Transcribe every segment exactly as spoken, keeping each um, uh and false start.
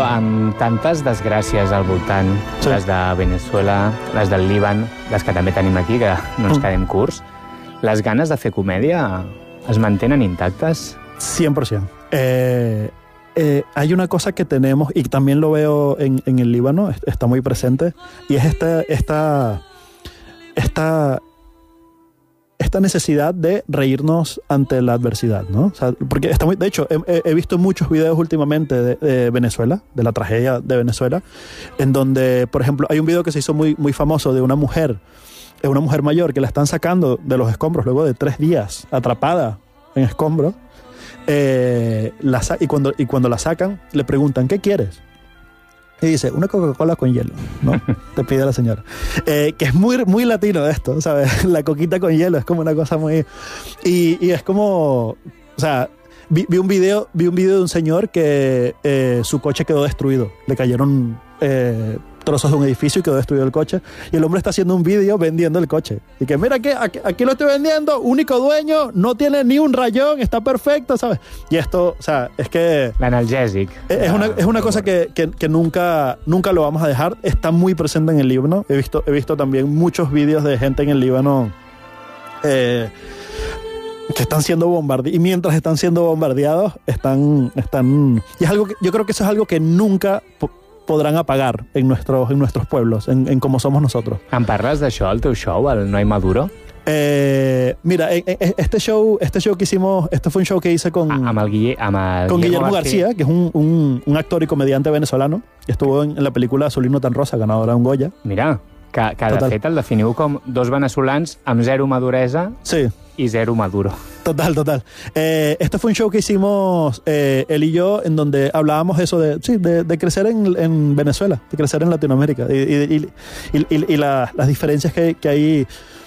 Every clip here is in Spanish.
amb tantes desgràcies al voltant, sí. les de Venezuela, les del Líban, les que també tenim aquí, que no ens quedem curts, les ganes de fer comèdia es mantenen intactes? cien por ciento. Eh, eh, hay una cosa que tenemos, y también lo veo en, en el Líbano, está muy presente, y es esta, esta, esta, esta necesidad de reírnos ante la adversidad, ¿no? O sea, porque está muy, de hecho, he, he visto muchos videos últimamente de, de Venezuela, de la tragedia de Venezuela, en donde, por ejemplo, hay un video que se hizo muy, muy famoso de una mujer, una mujer mayor que la están sacando de los escombros luego de tres días atrapada en escombros. Eh, la y, cuando, y cuando la sacan, le preguntan, ¿qué quieres? Y dice, una Coca-Cola con hielo, ¿no? Te pide la señora. Eh, que es muy, muy latino esto, ¿sabes? La coquita con hielo es como una cosa muy... Y, y es como... O sea, vi, vi, un video, vi un video de un señor que eh, su coche quedó destruido. Le cayeron eh, trozos de un edificio y quedó destruido el coche. Y el hombre está haciendo un video vendiendo el coche. Y que mira, que aquí, aquí lo estoy vendiendo, único dueño, no tiene ni un rayón, está perfecto, ¿sabes? Y esto, o sea, es que... L'analgèsic. Es una, es una cosa que, que, que nunca, nunca lo vamos a dejar. Está muy presente en el Líbano. He visto, he visto también muchos videos de gente en el Líbano eh, que están siendo bombardeados. Y mientras están siendo bombardeados, están... están y es algo que, yo creo que eso es algo que nunca... podran apagar en nuestros, en nuestros pueblos, en, en cómo somos nosotros. ¿En parles d'això al teu show, el Noi Maduro? Eh, mira, este show, este show que hicimos, este fue un show que hice con, ah, amb el Guille, amb el con Guillermo García, García, que es un, un, un actor y comediante venezolano, que estuvo en, en la película Azul no tan rosa, ganadora de un Goya. Mira, que, que de fet el definiu com dos venezolans amb zero maduresa sí. y zero maduro. Total, total. Eh, este fue un show que hicimos eh, él y yo, en donde hablábamos eso de, sí, de, de crecer en, en Venezuela, de crecer en Latinoamérica, y, y, y, y, y la, las diferencias que, que hay,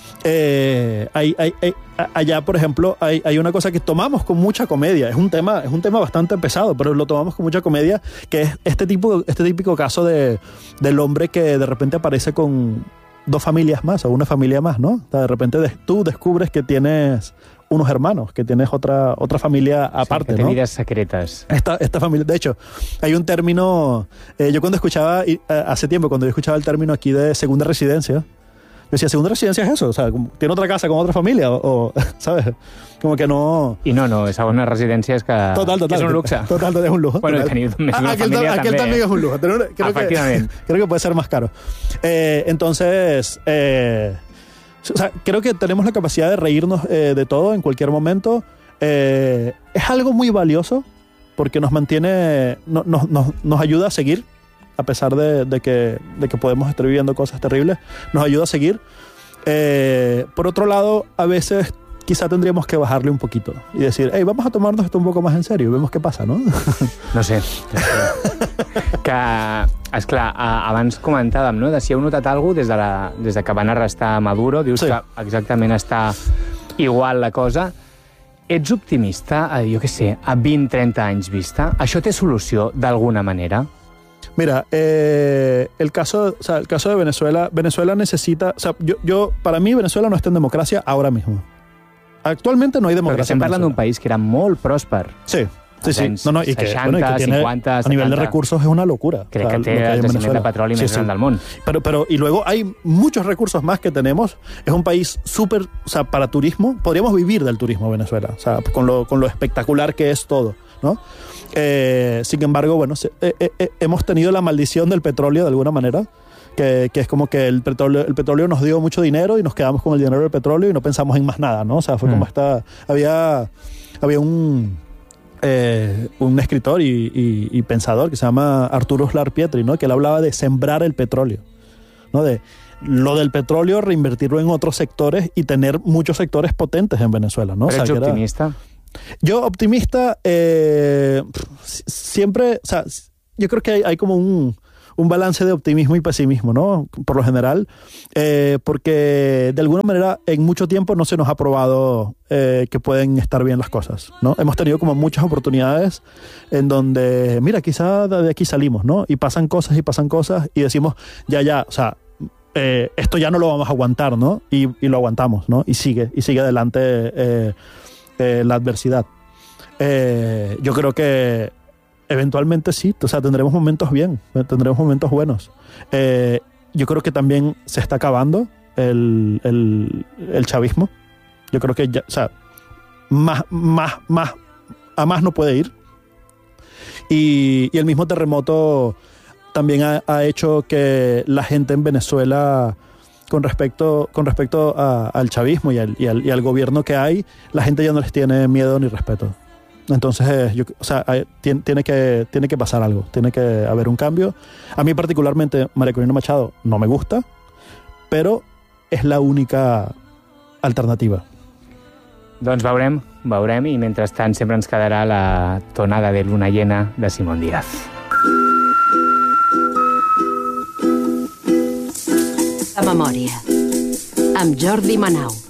eh, hay, hay, hay. Allá, por ejemplo, hay, hay una cosa que tomamos con mucha comedia. Es un tema, es un tema bastante pesado, pero lo tomamos con mucha comedia, que es este, tipo, este típico caso de, del hombre que de repente aparece con dos familias más o una familia más, ¿no? O sea, de repente des, tú descubres que tienes unos hermanos, que tienes otra, otra familia aparte, sí, que ¿no? vidas secretas. Esta, esta familia, de hecho, hay un término, eh, yo cuando escuchaba, eh, hace tiempo, cuando yo escuchaba el término aquí de segunda residencia, yo decía, ¿segunda residencia es eso? O sea, ¿tiene otra casa con otra familia? O, ¿sabes? Como que no... I no, no, segona residència és que, total, total, que és un luxe. Total, total, es un lujo. Bueno, total. tenir més una aquel, familia aquel també. también es un lujo. Creo Efectivament. Que, creo que puede ser más caro. Eh, entonces... Eh, O sea, creo que tenemos la capacidad de reírnos eh, de todo en cualquier momento. Eh, es algo muy valioso porque nos mantiene, no, no, nos, nos ayuda a seguir, a pesar de, de, que, de que podemos estar viviendo cosas terribles, nos ayuda a seguir. Eh, por otro lado, a veces quizá tendríamos que bajarle un poquito y decir, hey, vamos a tomarnos esto un poco más en serio y vemos qué pasa, ¿no? No sé. Que, esclar, abans comentàvem, no?, de si heu notat alguna cosa des de, la, des de que van arrestar Maduro, dius sí. que exactament està igual la cosa. Ets optimista, a, jo què sé, a vint trenta anys vista? Això té solució d'alguna manera? Mira, eh, el, caso, o sea, el caso de Venezuela, Venezuela necesita, o sea, yo, yo, para mí Venezuela no está en democracia ahora mismo. Actualmente no hay democracia. Perquè estem parlant d'un país que era molt pròsper. Sí, sí, sí. No, no, y que, seixanta, bueno, y que tiene, cincuenta, a nivel de recursos es una locura. Crec o sea, que té el jaciment de petroli sí, més gran sí. del món. Pero, pero, y luego hay muchos recursos más que tenemos. Es un país súper, o sea, para turismo. Podríamos vivir del turismo Venezuela, o sea, con lo, con lo espectacular que es todo, ¿no? Eh, sin embargo, bueno, se, eh, eh, hemos tenido la maldición del petróleo de alguna manera. Que, que es como que el petróleo, el petróleo nos dio mucho dinero y nos quedamos con el dinero del petróleo y no pensamos en más nada, ¿no? O sea, fue mm. como esta... Había, había un, eh, un escritor y, y, y pensador que se llama Arturo Uslar Pietri, ¿no? Que él hablaba de sembrar el petróleo, ¿no? De lo del petróleo, reinvertirlo en otros sectores y tener muchos sectores potentes en Venezuela, ¿no? ¿Eres o sea, optimista? Era, yo optimista, eh, siempre... O sea, yo creo que hay, hay como un... un balance de optimismo y pesimismo, ¿no? Por lo general, eh, porque de alguna manera en mucho tiempo no se nos ha probado eh, que pueden estar bien las cosas, ¿no? Hemos tenido como muchas oportunidades en donde, mira, quizá de aquí salimos, ¿no? Y pasan cosas y pasan cosas y decimos, ya, ya, o sea, eh, esto ya no lo vamos a aguantar, ¿no? Y, y lo aguantamos, ¿no? Y sigue, y sigue adelante eh, eh, la adversidad. Eh, yo creo que eventualmente sí, o sea, tendremos momentos bien, tendremos momentos buenos. Eh, yo creo que también se está acabando el, el, el chavismo. Yo creo que ya, o sea, más, más, más, a más no puede ir. Y, y el mismo terremoto también ha, ha hecho que la gente en Venezuela, con respecto, con respecto a, al chavismo y al, y, al, y al gobierno que hay, la gente ya no les tiene miedo ni respeto. Entonces, yo, o sea, hay, tiene, tiene, que, tiene que pasar algo, tiene que haber un cambio. A mí particularmente, María Corina Machado no me gusta, pero és la única alternativa. Doncs veurem, veurem, i mentrestant sempre ens quedarà la tonada de luna llena de Simón Díaz. La memòria, amb Jordi Manau.